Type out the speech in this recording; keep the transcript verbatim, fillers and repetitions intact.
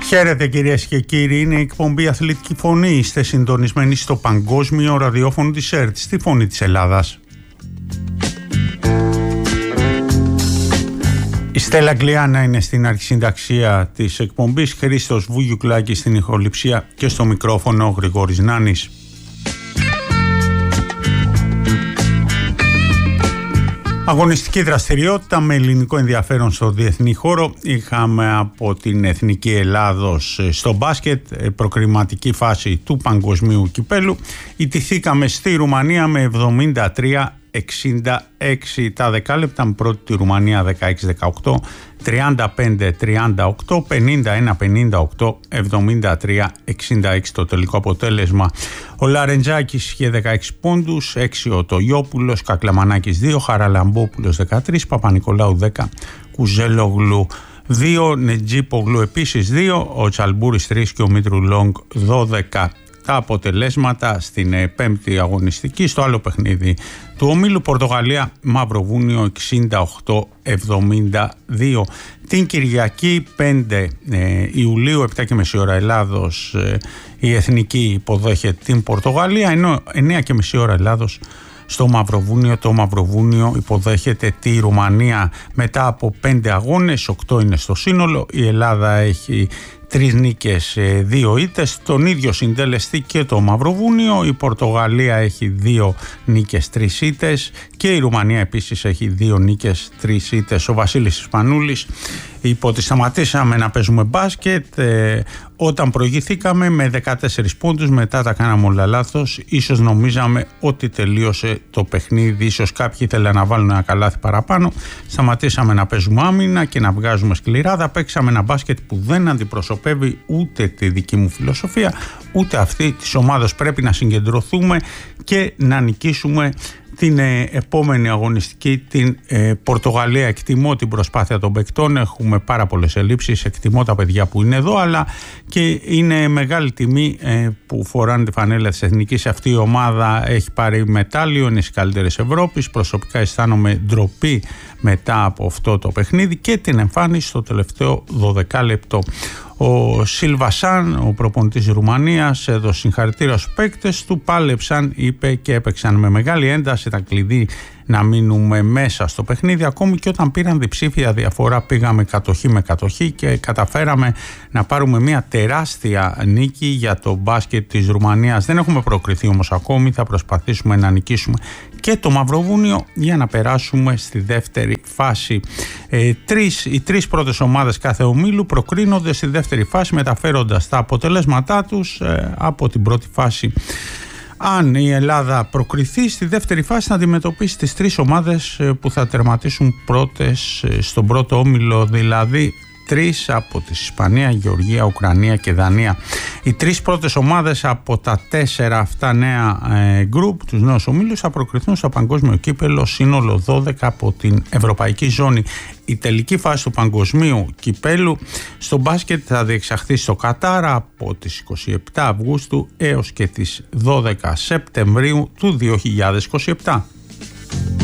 Χαίρετε κυρίες και κύριοι, είναι η εκπομπή Αθλητική Φωνή. Είστε συντονισμένοι στο παγκόσμιο ραδιόφωνο της ΕΡΤ, στη Φωνή της Ελλάδας. Η Στέλλα Γκλιάνα είναι στην αρχισυνταξία της εκπομπής, Χρήστος Βουγιουκλάκης στην ηχοληψία και στο μικρόφωνο Γρηγόρης Νάνης. Αγωνιστική δραστηριότητα με ελληνικό ενδιαφέρον στο διεθνή χώρο. Είχαμε από την Εθνική Ελλάδος στο μπάσκετ προκριματική φάση του παγκοσμίου κυπέλου. Ιτηθήκαμε στη Ρουμανία με εβδομήντα τρία εξήντα έξι τα δεκάλεπτα, με πρώτη τη Ρουμανία δεκαέξι δεκαοκτώ, τριάντα πέντε τριάντα οκτώ, πενήντα ένα πενήντα οκτώ, εβδομήντα τρία εξήντα έξι το τελικό αποτέλεσμα. Ο Λαρεντζάκης είχε δεκαέξι πόντους, έξι ο Τογιόπουλος, Κακλαμανάκης δύο, Χαραλαμπόπουλος δεκατρία, Παπα-Νικολάου δέκα, Κουζέλογλου δύο, Νετζίπογλου επίσης δύο, ο Τσαλμπούρης τρία και ο Μήτρου Λόγκ δώδεκα. Τα αποτελέσματα στην πέμπτη αγωνιστική, στο άλλο παιχνίδι του ομίλου, Πορτογαλία Μαυροβούνιο εξήντα οκτώ εβδομήντα δύο. Την Κυριακή πέντε Ιουλίου, επτά και μισή ώρα Ελλάδος, η Εθνική υποδέχεται την Πορτογαλία, ενώ εννιά και μισή ώρα Ελλάδος στο Μαυροβούνιο. Το Μαυροβούνιο υποδέχεται τη Ρουμανία μετά από πέντε αγώνες, οκτώ είναι στο σύνολο. Η Ελλάδα έχει τρεις νίκες, δύο ήττες, τον ίδιο συντελεστή και το Μαυροβούνιο. Η Πορτογαλία έχει δύο νίκες, τρεις ήττες και η Ρουμανία επίσης έχει δύο νίκες, τρεις ήττες. Ο Βασίλης Ισπανούλης είπε ότι σταματήσαμε να παίζουμε μπάσκετ ε, όταν προηγηθήκαμε με δεκατέσσερις πόντους, μετά τα κάναμε όλα λάθος. Ίσως νομίζαμε ότι τελείωσε το παιχνίδι, ίσως κάποιοι ήθελαν να βάλουν ένα καλάθι παραπάνω. Σταματήσαμε να παίζουμε άμυνα και να βγάζουμε σκληράδα. Παίξαμε ένα μπάσκετ που δεν αντιπροσωπεύει ούτε τη δική μου φιλοσοφία, ούτε αυτή της ομάδας. Πρέπει να συγκεντρωθούμε και να νικήσουμε την ε, επόμενη αγωνιστική, την ε, Πορτογαλία. Εκτιμώ την προσπάθεια των παικτών, έχουμε πάρα πολλές ελλείψεις, εκτιμώ τα παιδιά που είναι εδώ, αλλά και είναι μεγάλη τιμή ε, που φοράνε τη φανέλα της Εθνικής. Αυτή η ομάδα έχει πάρει μετάλλιο, είναι στις καλύτερες Ευρώπης. Προσωπικά αισθάνομαι ντροπή μετά από αυτό το παιχνίδι και την εμφάνιση στο τελευταίο δώδεκα λεπτό. Ο Σιλβασάν, ο προπονητής της Ρουμανίας, έδωσε συγχαρητήρια στους παίκτες του, πάλεψαν, είπε, και έπαιξαν με μεγάλη ένταση. Ήταν κλειδί να μείνουμε μέσα στο παιχνίδι, ακόμη και όταν πήραν διψήφια διαφορά. Πήγαμε κατοχή με κατοχή και καταφέραμε να πάρουμε μια τεράστια νίκη για το μπάσκετ της Ρουμανίας. Δεν έχουμε προκριθεί όμως ακόμη, θα προσπαθήσουμε να νικήσουμε και το Μαυροβούνιο για να περάσουμε στη δεύτερη φάση. Ε, τρεις, οι τρεις πρώτες ομάδες κάθε ομίλου προκρίνονται στη δεύτερη φάση, μεταφέροντας τα αποτελέσματά τους ε, από την πρώτη φάση. Αν η Ελλάδα προκριθεί στη δεύτερη φάση, θα αντιμετωπίσει τις τρεις ομάδες που θα τερματίσουν πρώτες στον πρώτο όμιλο, δηλαδή τρεις από τη Ισπανία, Γεωργία, Ουκρανία και Δανία. Οι τρεις πρώτες ομάδες από τα τέσσερα αυτά νέα ε, γκρουπ, τους νέους ομίλους, θα προκριθούν στο παγκόσμιο κύπελο, σύνολο δώδεκα από την ευρωπαϊκή ζώνη. Η τελική φάση του παγκοσμίου κυπέλου στο μπάσκετ θα διεξαχθεί στο Κατάρ από τις είκοσι επτά Αυγούστου έως και τις δώδεκα Σεπτεμβρίου του δύο χιλιάδες είκοσι επτά.